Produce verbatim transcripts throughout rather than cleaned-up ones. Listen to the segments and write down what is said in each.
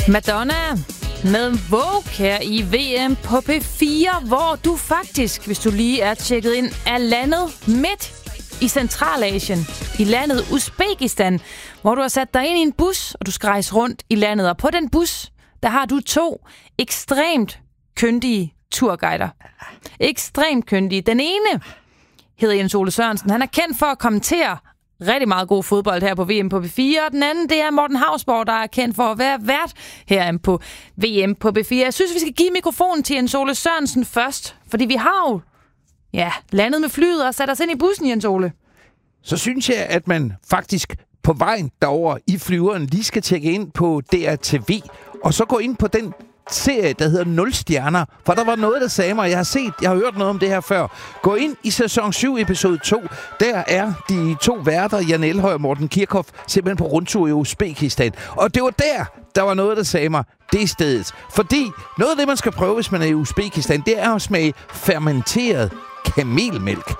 Madonna med Vogue her i V M på P fire, hvor du faktisk, hvis du lige er tjekket ind, er landet midt i Centralasien, i landet Uzbekistan, hvor du har sat dig ind i en bus, og du skal rejse rundt i landet. Og på den bus, der har du to ekstremt kyndige turguider. Ekstremt kyndige. Den ene hedder Jens Ole Sørensen. Han er kendt for at kommentere rigtig meget god fodbold her på V M på P fire. Og den anden, det er Morten Hausborg, der er kendt for at være vært her på V M på P fire. Jeg synes, vi skal give mikrofonen til Jens Ole Sørensen først, fordi vi har jo ja, landet med flyet og sat os ind i bussen, Jens Ole. Så synes jeg, at man faktisk på vejen derover i flyveren lige skal tjekke ind på D R T V, og så gå ind på den serie, der hedder Nul Stjerner. For der var noget, der sagde mig, jeg har set, jeg har hørt noget om det her før. Gå ind i sæson syv, episode to. Der er de to værter, Jan Elhøj og Morten Kirchhoff, simpelthen på rundtur i Uzbekistan. Og det var der, der var noget, der sagde mig, det er stedet. Fordi noget af det, man skal prøve, hvis man er i Uzbekistan, det er at smage fermenteret kamelmælk.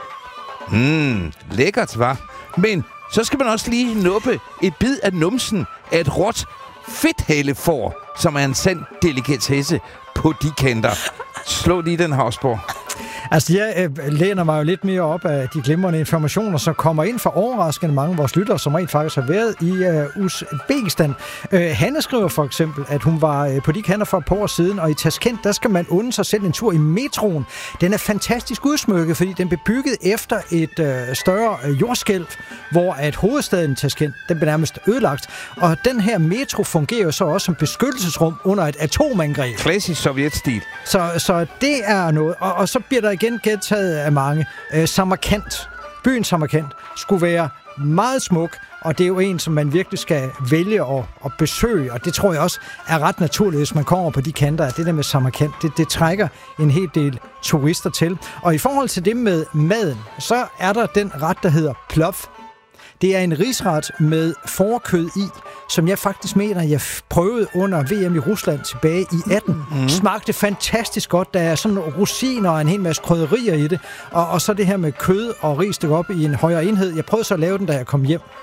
Mmm, lækkert, hva'? Men så skal man også lige nuppe et bid af numsen af et råt fedthalefår, som er en sand delikatesse på de kanter. Slå lige den, Hausborg. Altså, jeg øh, læner mig jo lidt mere op af de glimrende informationer, som kommer ind fra overraskende mange af vores lyttere, som rent faktisk har været i øh, Uzbekistan. Øh, Hanne skriver for eksempel, at hun var øh, på de kanter for et par år siden, og i Tashkent, der skal man unde sig selv en tur i metroen. Den er fantastisk udsmykket, fordi den blev bygget efter et øh, større øh, jordskælv, hvor at hovedstaden Tashkent, den blev nærmest ødelagt. Og den her metro fungerer jo så også som beskyttelsesrum under et atomangreb. Klassisk sovjetstil. Så, så det er noget. Og, og så bliver der igen gentaget af mange. Øh, Samarkand, byen Samarkand, skulle være meget smuk, og det er jo en, som man virkelig skal vælge at, at besøge, og det tror jeg også er ret naturligt, hvis man kommer på de kanter, at det der med Samarkand, det, det trækker en hel del turister til. Og i forhold til det med maden, så er der den ret, der hedder plov. Det er en risret med fårekød i, som jeg faktisk mener, jeg prøvede under V M i Rusland tilbage i atten. Mm. Smagte fantastisk godt. Der er sådan rosiner og en hel masse krydderier i det. Og, og så det her med kød og ris, det går op i en højere enhed. Jeg prøvede så at lave den, da jeg kom hjem.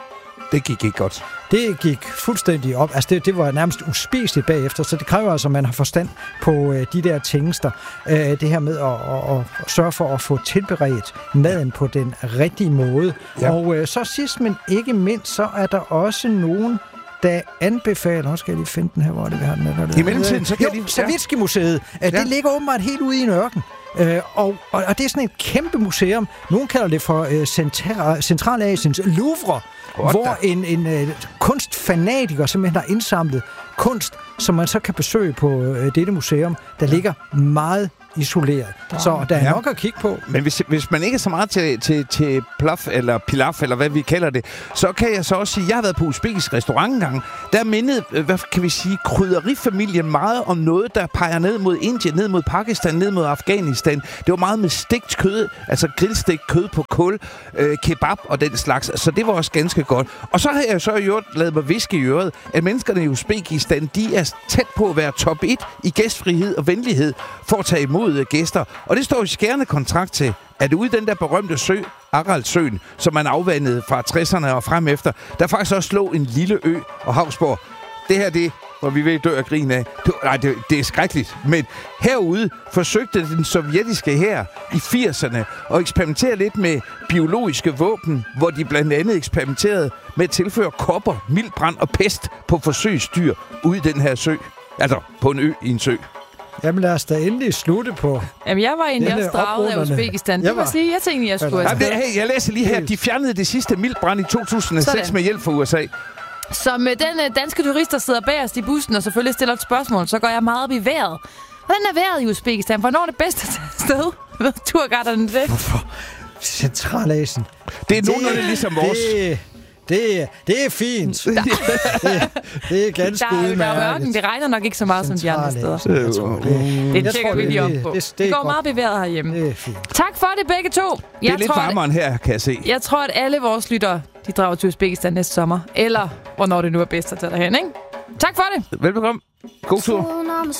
Det gik ikke godt. Det gik fuldstændig op. Altså, det, det var nærmest uspiseligt bagefter, så det kræver altså, at man har forstand på øh, de der tingester. Øh, det her med at, at, at, at sørge for at få tilberedt maden på den rigtige måde. Ja. Og øh, så sidst, men ikke mindst, så er der også nogen, der anbefaler... Nu skal jeg lige finde den her, hvor det vi har den. Der, I mellemtiden, så kan jo, lige... Savitski-museet. Ja. Det ligger åbenbart helt ude i en ørken. Øh, og, og, og det er sådan et kæmpe museum. Nogen kalder det for øh, Centra- Centralasiens Louvre, What hvor en, en øh, kunstfanatiker simpelthen har indsamlet kunst, som man så kan besøge på øh, dette museum, der ligger meget isoleret. Så der er ja. nok at kigge på. Men hvis, hvis man ikke er så meget til, til, til plaf eller pilaf, eller hvad vi kalder det, så kan jeg så også sige, at jeg har været på uzbekisk restaurant engang. Der mindede, hvad kan vi sige, krydderifamilien meget om noget, der peger ned mod Indien, ned mod Pakistan, ned mod Afghanistan. Det var meget med stegt kød, altså grillstegt kød på kul, øh, kebab og den slags. Så det var også ganske godt. Og så har jeg så i øvrigt lavet mig viske i øret, at menneskerne i Uzbekistan, de er tæt på at være top et i gæstfrihed og venlighed for at tage imod gæster. Og det står i skærende kontrakt til, at ude i den der berømte sø, Aralsøen, som man afvandede fra tresserne og frem efter, der faktisk også lå en lille ø og Hausborg. Det her, det hvor vi vil dø af grin af. Det, nej, det, det er skrækkeligt. Men herude forsøgte den sovjetiske hær i firserne at eksperimentere lidt med biologiske våben, hvor de blandt andet eksperimenterede med at tilføre kopper, mildbrand og pest på forsøgsdyr ude i den her sø. Altså på en ø i en sø. Jamen lad os da endelig slutte på... Jamen jeg var egentlig også draget af Uzbekistan. Det må sige, jeg tænkte, jeg skulle... Ja, det, hey, jeg læser lige her, de fjernede det sidste mildbrand i to tusind og seks Sådan. med hjælp fra U S A. Så med den danske turist, der sidder bagerst i bussen og selvfølgelig stiller et spørgsmål, så går jeg meget op i vejret. Hvordan er vejret i Uzbekistan? Hvornår er det bedste sted? Ved turguiderne det? Hvorfor? Centralasien. Det er nogenlunde ligesom vores... Det... Det, det er fint. Det, det, det er ganske udmærket. Der er ørken. Det regner nok ikke så meget som de andre steder. Det, det tjekker vi lige op på. Det, det, det går meget bevæget herhjemme. Det er fint. Tak for det begge to. Det er jeg lidt varmere end her, kan jeg se. Jeg tror, at alle vores lyttere, de drager til Uzbekistan næste sommer. Eller hvornår det nu er bedst at tage derhen, ikke? Tak for det. Velbekomme. God tur.